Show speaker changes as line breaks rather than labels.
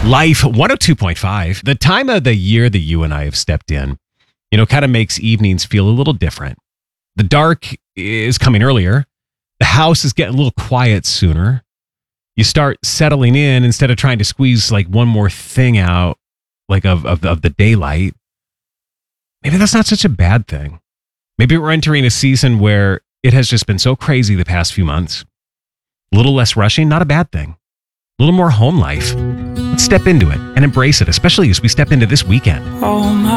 Life 102.5. The time of the year that you and I have stepped in, kind of makes evenings feel a little different. The dark is coming earlier. The house is getting a little quiet sooner. You start settling in instead of trying to squeeze like one more thing out, like of the daylight. Maybe that's not such a bad thing. Maybe we're entering a season where it has just been so crazy the past few months. A little less rushing, not a bad thing. A little more home life. Let's step into it and embrace it, especially as we step into this weekend.
Oh my